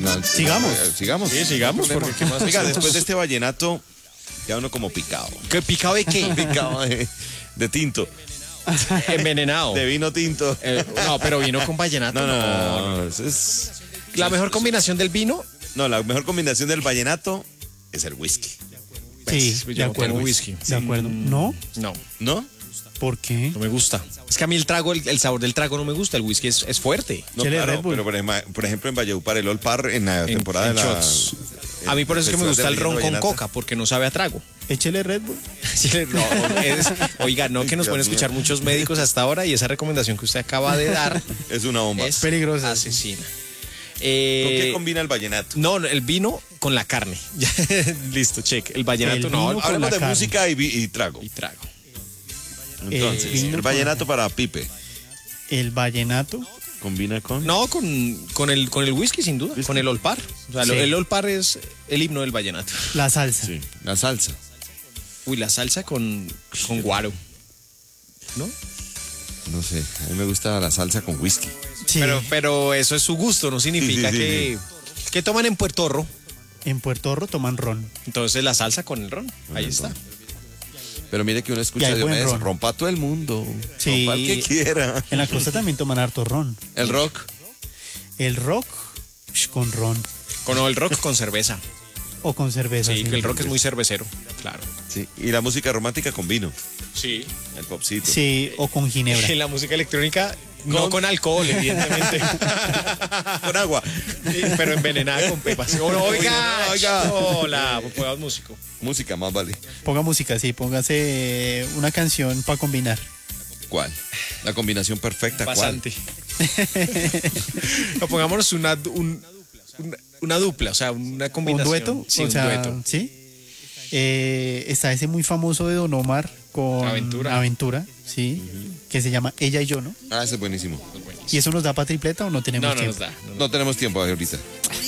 No, Sigamos. Sigamos. Sí, sigamos, porque ¿qué más Oiga, hacemos? después de este vallenato, ya uno como picado. ¿Qué picado de qué? Picado de tinto, Envenenado. de vino tinto. No, pero vino con vallenato. No, eso es... La mejor combinación del vino. No, la mejor combinación del vallenato es el whisky. Sí, Pues de yo no acuerdo. tomo whisky. De acuerdo. ¿No? No, ¿No? ¿Por qué? no me gusta. Es que a mí el trago, el sabor del trago no me gusta. El whisky es fuerte. No, Chele claro, Red Bull. pero por ejemplo en Valledupar, el Old Par, en la temporada en de la... shots. A mí por eso es que me gusta el ron con coca, porque no sabe a trago. Échele Red Bull. Sí, oiga, no que nos pueden escuchar muchos médicos hasta ahora y esa recomendación que usted acaba de dar Es una bomba. es peligrosa. asesina. ¿Con qué combina el vallenato? No, el vino con la carne. Ya, listo, check. El vallenato El no. vino con Hablemos la de carne. música y trago. Y trago. Entonces, vino el con vallenato para Pipe. El vallenato. ¿Combina con? No, con el whisky, sin duda. Con el olpar. O sea, Sí. el olpar es el himno del vallenato. La salsa. Sí, la salsa. Uy, la salsa con guaro. ¿No? No sé, a mí me gusta la salsa con whisky. Sí. Pero eso es su gusto, no significa Sí, sí, que toman en Puerto Rico. En Puerto Rico toman ron. Entonces la salsa con el ron. Ahí el está. ron. Pero mire que uno Y escucha hay buen Diomedes, ron. rompa a todo el mundo. Sí. Rompa al que quiera. En la costa también toman harto ron. El rock. El rock con ron Con el rock con cerveza. o con cerveza. Sí, que el rock es muy cervecero. Claro. Sí. Y la música romántica con vino. Sí. El popcito. Sí, o con ginebra. Y la música electrónica no con alcohol, evidentemente. Con agua. Sí, pero envenenada con pepas. Oiga, Oiga. hola, pues músico. Música más vale. Ponga música, sí, póngase una canción para combinar. ¿Cuál? La combinación perfecta. Pasante. O pongámonos una dupla, o sea, una ¿Un combinación. dueto? Sí, o un sea, dueto. ¿sí? Está ese muy famoso de Don Omar con Aventura. sí, que se llama Ella y yo, ¿no? ¿Cuál? Ah, ese es buenísimo. ¿Y eso nos da para tripleta o no tenemos No, no tiempo? nos da. No tenemos tiempo ahorita.